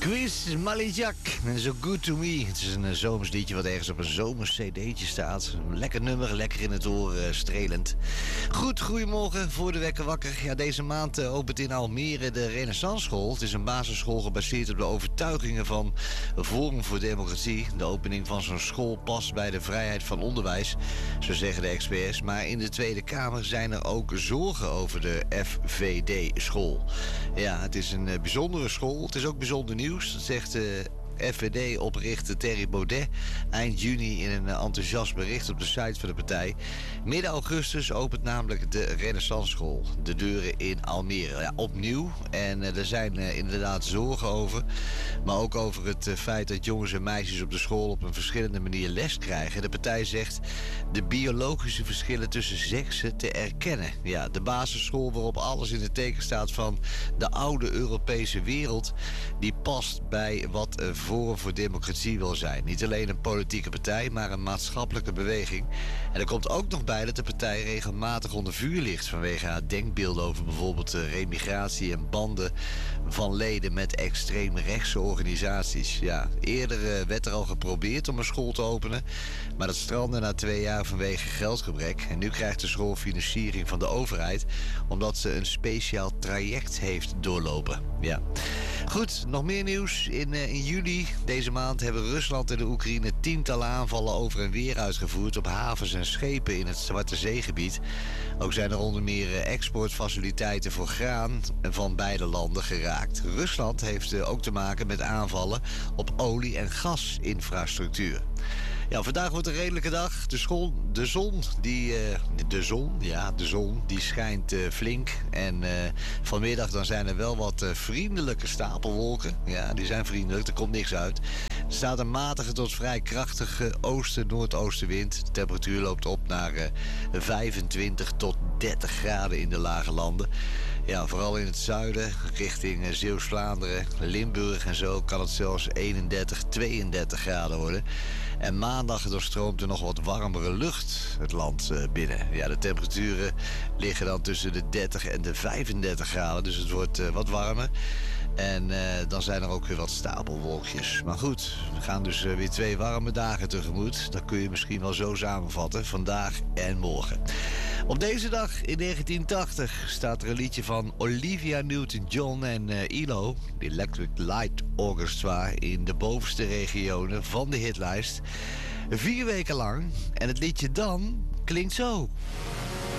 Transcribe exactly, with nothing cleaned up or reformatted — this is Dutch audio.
Chris Malijak en So Good To Me. Het is een uh, zomers liedje wat ergens op een zomers cd'tje staat. Een lekker nummer, lekker in het oor, uh, strelend. Goed, goedemorgen voor de wekker wakker. Ja, deze maand uh, opent in Almere de Renaissance School. Het is een basisschool gebaseerd op de overtuigingen van Forum voor Democratie. De opening van zo'n school past bij de vrijheid van onderwijs, zo zeggen de experts. Maar in de Tweede Kamer zijn er ook zorgen over de F V D-school. Ja, het is een uh, bijzondere school. Het is ook bijzonder nieuws. Dat zegt de F V D-oprichter Thierry Baudet eind juni in een enthousiast bericht op de site van de partij. Midden augustus opent namelijk de Renaissance School de deuren in Almere. Ja, opnieuw. En uh, er zijn uh, inderdaad zorgen over. Maar ook over het uh, feit dat jongens en meisjes op de school op een verschillende manier les krijgen. De partij zegt de biologische verschillen tussen seksen te erkennen. Ja, de basisschool waarop alles in het teken staat van de oude Europese wereld, die past bij wat uh, Forum voor Democratie wil zijn. Niet alleen een politieke partij, maar een maatschappelijke beweging. En er komt ook nog bij dat de partij regelmatig onder vuur ligt vanwege haar denkbeelden over bijvoorbeeld de remigratie en banden van leden met extreemrechtse organisaties. Ja, eerder uh, werd er al geprobeerd om een school te openen, maar dat strandde na twee jaar vanwege geldgebrek. En nu krijgt de school financiering van de overheid omdat ze een speciaal traject heeft doorlopen. Ja. Goed, nog meer nieuws. In, uh, in juli deze maand hebben Rusland en de Oekraïne tientallen aanvallen over en weer uitgevoerd op havens en schepen in het Zwarte Zeegebied. Ook zijn er onder meer uh, exportfaciliteiten voor graan van beide landen geraakt. Rusland heeft uh, ook te maken met aanvallen op olie- en gasinfrastructuur. Ja, vandaag wordt een redelijke dag. De, school, de zon, die, uh, de zon, ja, de zon, die schijnt uh, flink. En uh, vanmiddag dan zijn er wel wat uh, vriendelijke stapelwolken. Ja, die zijn vriendelijk, er komt niks uit. Er staat een matige tot vrij krachtige oosten-noordoostenwind. De temperatuur loopt op naar uh, vijfentwintig tot dertig graden in de lage landen. Ja, vooral in het zuiden, richting uh, Zeeuws-Vlaanderen, Limburg en zo, kan het zelfs eenendertig, tweeëndertig graden worden. En maandag doorstroomt er nog wat warmere lucht het land uh, binnen. Ja, de temperaturen liggen dan tussen de dertig en de vijfendertig graden, dus het wordt uh, wat warmer. En uh, dan zijn er ook weer wat stapelwolkjes. Maar goed, we gaan dus uh, weer twee warme dagen tegemoet. Dat kun je misschien wel zo samenvatten, vandaag en morgen. Op deze dag in negentien tachtig staat er een liedje van Olivia Newton-John en uh, E L O, de Electric Light Orchestra, in de bovenste regionen van de hitlijst. Vier weken lang. En het liedje dan klinkt zo.